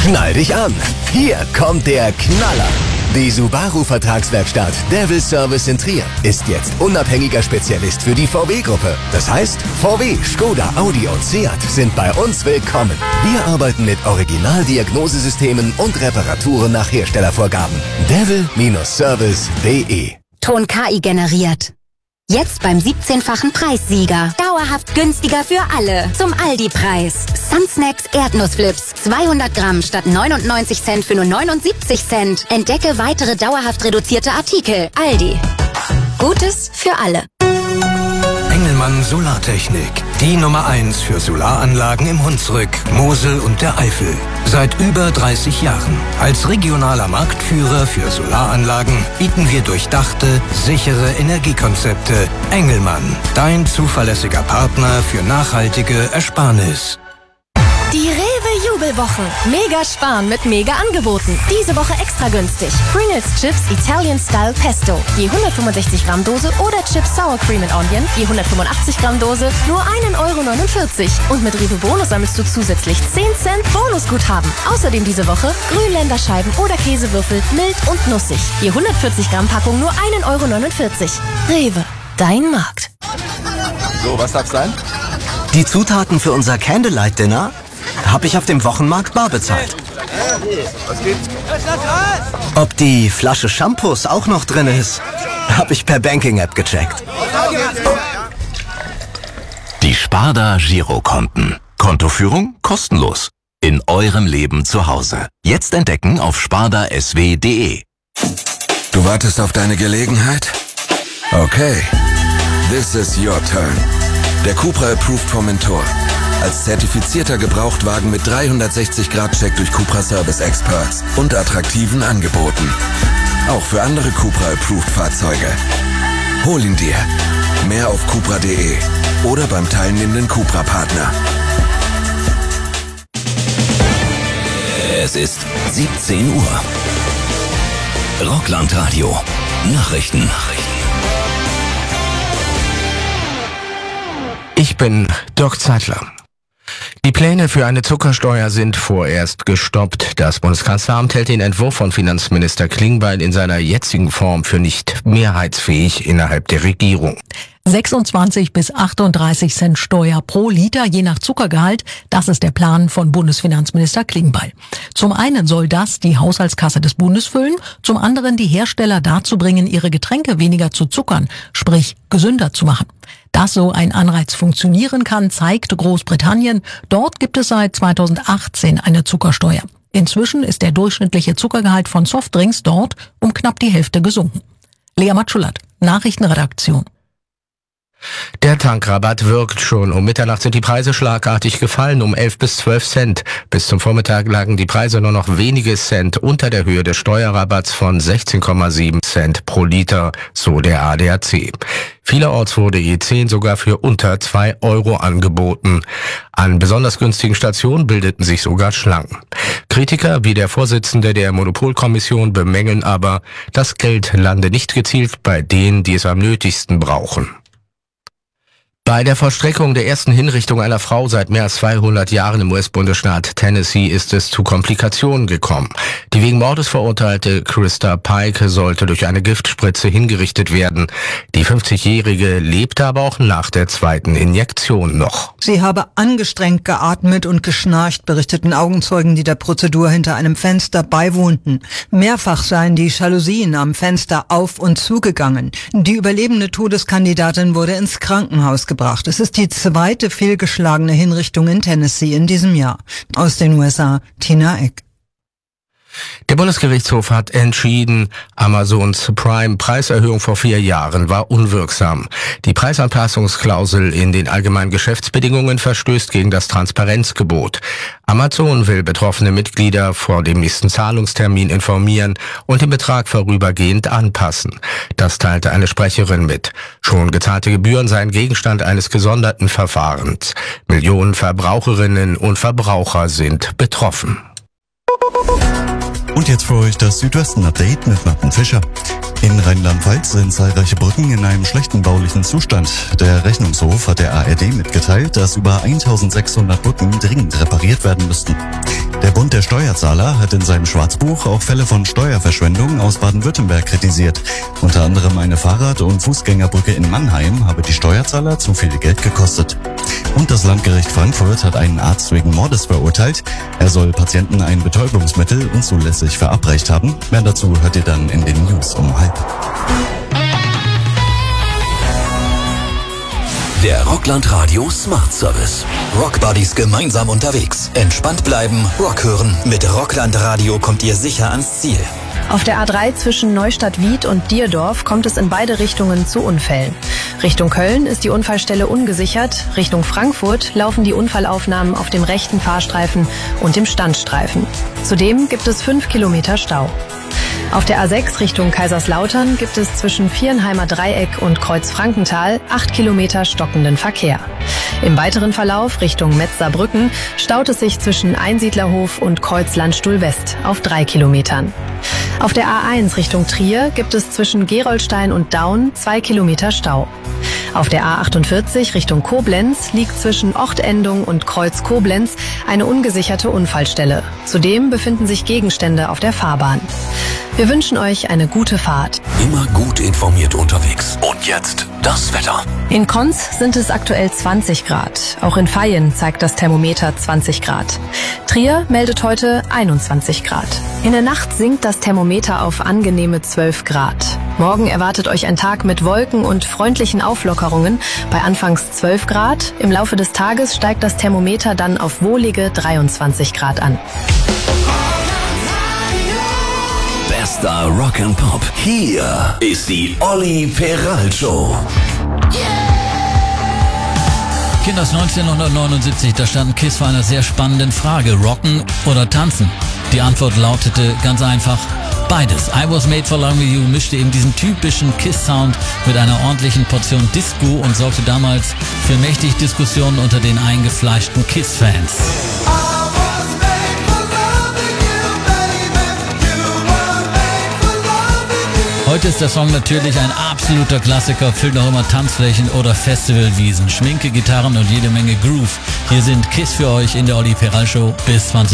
Schnall dich an. Hier kommt der Knaller. Die Subaru-Vertragswerkstatt Devil Service in Trier ist jetzt unabhängiger Spezialist für die VW-Gruppe. Das heißt, VW, Skoda, Audi und Seat sind bei uns willkommen. Wir arbeiten mit Originaldiagnosesystemen und Reparaturen nach Herstellervorgaben. devil-service.de. Ton KI generiert. Jetzt beim 17-fachen Preissieger. Dauerhaft günstiger für alle. Zum Aldi-Preis. Sunsnacks Erdnussflips. 200 Gramm statt 99 Cent für nur 79 Cent. Entdecke weitere dauerhaft reduzierte Artikel. Aldi. Gutes für alle. Engelmann Solartechnik. Die Nummer 1 für Solaranlagen im Hunsrück, Mosel und der Eifel. Seit über 30 Jahren. Als regionaler Marktführer für Solaranlagen bieten wir durchdachte, sichere Energiekonzepte. Engelmann, dein zuverlässiger Partner für nachhaltige Ersparnis. Die Rewe-Jubelwoche. Mega sparen mit Mega-Angeboten. Diese Woche extra günstig. Pringles Chips Italian Style Pesto. Je 165 Gramm Dose oder Chips Sour Cream and Onion. Je 185 Gramm Dose. Nur 1,49 €. Und mit Rewe Bonus sammelst du zusätzlich 10 Cent Bonusguthaben. Außerdem diese Woche Grünländerscheiben oder Käsewürfel. Mild und nussig. Je 140 Gramm Packung nur 1,49 €. Rewe. Dein Markt. So, was darf's sein? Die Zutaten für unser Candlelight-Dinner habe ich auf dem Wochenmarkt bar bezahlt. Was gibt's? Ob die Flasche Shampoos auch noch drin ist, habe ich per Banking-App gecheckt. Die Sparda Girokonten. Kontoführung kostenlos. In eurem Leben zu Hause. Jetzt entdecken auf spardasw.de. Du wartest auf deine Gelegenheit? Okay. This is your turn. Der Cupra Approved Formentor. Als zertifizierter Gebrauchtwagen mit 360-Grad-Check durch Cupra Service Experts und attraktiven Angeboten. Auch für andere Cupra Approved Fahrzeuge. Hol ihn dir. Mehr auf cupra.de oder beim teilnehmenden Cupra-Partner. Es ist 17 Uhr. Rockland-Radio. Nachrichten. Ich bin Dirk Zeitler. Die Pläne für eine Zuckersteuer sind vorerst gestoppt. Das Bundeskanzleramt hält den Entwurf von Finanzminister Klingbeil in seiner jetzigen Form für nicht mehrheitsfähig innerhalb der Regierung. 26 bis 38 Cent Steuer pro Liter je nach Zuckergehalt, das ist der Plan von Bundesfinanzminister Klingbeil. Zum einen soll das die Haushaltskasse des Bundes füllen, zum anderen die Hersteller dazu bringen, ihre Getränke weniger zu zuckern, sprich gesünder zu machen. Dass so ein Anreiz funktionieren kann, zeigt Großbritannien. Dort gibt es seit 2018 eine Zuckersteuer. Inzwischen ist der durchschnittliche Zuckergehalt von Softdrinks dort um knapp die Hälfte gesunken. Lea Matschulat, Nachrichtenredaktion. Der Tankrabatt wirkt schon. Um Mitternacht sind die Preise schlagartig gefallen, um 11 bis 12 Cent. Bis zum Vormittag lagen die Preise nur noch wenige Cent unter der Höhe des Steuerrabatts von 16,7 Cent pro Liter, so der ADAC. Vielerorts wurde E10 sogar für unter 2 € angeboten. An besonders günstigen Stationen bildeten sich sogar Schlangen. Kritiker wie der Vorsitzende der Monopolkommission bemängeln aber, das Geld lande nicht gezielt bei denen, die es am nötigsten brauchen. Bei der Vollstreckung der ersten Hinrichtung einer Frau seit mehr als 200 Jahren im US-Bundesstaat Tennessee ist es zu Komplikationen gekommen. Die wegen Mordes verurteilte Krista Pike sollte durch eine Giftspritze hingerichtet werden. Die 50-Jährige lebte aber auch nach der zweiten Injektion noch. Sie habe angestrengt geatmet und geschnarcht, berichteten Augenzeugen, die der Prozedur hinter einem Fenster beiwohnten. Mehrfach seien die Jalousien am Fenster auf und zugegangen. Die überlebende Todeskandidatin wurde ins Krankenhaus gebracht. Es ist die zweite fehlgeschlagene Hinrichtung in Tennessee in diesem Jahr. Aus den USA, Tina Eck. Der Bundesgerichtshof hat entschieden, Amazons Prime-Preiserhöhung vor 4 Jahren war unwirksam. Die Preisanpassungsklausel in den allgemeinen Geschäftsbedingungen verstößt gegen das Transparenzgebot. Amazon will betroffene Mitglieder vor dem nächsten Zahlungstermin informieren und den Betrag vorübergehend anpassen. Das teilte eine Sprecherin mit. Schon gezahlte Gebühren seien Gegenstand eines gesonderten Verfahrens. Millionen Verbraucherinnen und Verbraucher sind betroffen. Und jetzt für euch das Südwesten-Update mit Martin Fischer. In Rheinland-Pfalz sind zahlreiche Brücken in einem schlechten baulichen Zustand. Der Rechnungshof hat der ARD mitgeteilt, dass über 1600 Brücken dringend repariert werden müssten. Der Bund der Steuerzahler hat in seinem Schwarzbuch auch Fälle von Steuerverschwendung aus Baden-Württemberg kritisiert. Unter anderem eine Fahrrad- und Fußgängerbrücke in Mannheim habe die Steuerzahler zu viel Geld gekostet. Und das Landgericht Frankfurt hat einen Arzt wegen Mordes verurteilt. Er soll Patienten ein Betäubungsmittel unzulässig verabreicht haben. Mehr dazu hört ihr dann in den News um 12:30. Der Rockland Radio Smart Service. Rockbuddies gemeinsam unterwegs. Entspannt bleiben, Rock hören. Mit Rockland Radio kommt ihr sicher ans Ziel. Auf der A3 zwischen Neustadt-Wied und Dierdorf kommt es in beide Richtungen zu Unfällen. Richtung Köln ist die Unfallstelle ungesichert. Richtung Frankfurt laufen die Unfallaufnahmen auf dem rechten Fahrstreifen und dem Standstreifen. Zudem gibt es 5 Kilometer Stau. Auf der A6 Richtung Kaiserslautern gibt es zwischen Vierenheimer Dreieck und Kreuz-Frankenthal 8 Kilometer stockenden Verkehr. Im weiteren Verlauf Richtung Metzerbrücken staut es sich zwischen Einsiedlerhof und Kreuz-Landstuhl-West auf 3 Kilometern. Auf der A1 Richtung Trier gibt es zwischen Gerolstein und Daun 2 Kilometer Stau. Auf der A48 Richtung Koblenz liegt zwischen Ortendung und Kreuz Koblenz eine ungesicherte Unfallstelle. Zudem befinden sich Gegenstände auf der Fahrbahn. Wir wünschen euch eine gute Fahrt. Immer gut informiert unterwegs. Und jetzt das Wetter. In Konz sind es aktuell 20 Grad. Auch in Vaihingen zeigt das Thermometer 20 Grad. Trier meldet heute 21 Grad. In der Nacht sinkt das Thermometer auf angenehme 12 Grad. Morgen erwartet euch ein Tag mit Wolken und freundlichen Auflockerungen bei anfangs 12 Grad. Im Laufe des Tages steigt das Thermometer dann auf wohlige 23 Grad an. Bester Rock'n'Pop. Hier ist die Olli Peral Show. Kinders 1979, da standen Kiss vor einer sehr spannenden Frage. Rocken oder tanzen? Die Antwort lautete ganz einfach: beides. I Was Made for Loving You mischte eben diesen typischen Kiss-Sound mit einer ordentlichen Portion Disco und sorgte damals für mächtig Diskussionen unter den eingefleischten Kiss-Fans. Heute ist der Song natürlich ein absoluter Klassiker, füllt noch immer Tanzflächen oder Festivalwiesen. Schminke, Gitarren und jede Menge Groove. Hier sind Kiss für euch in der Olli Peral Show bis 20.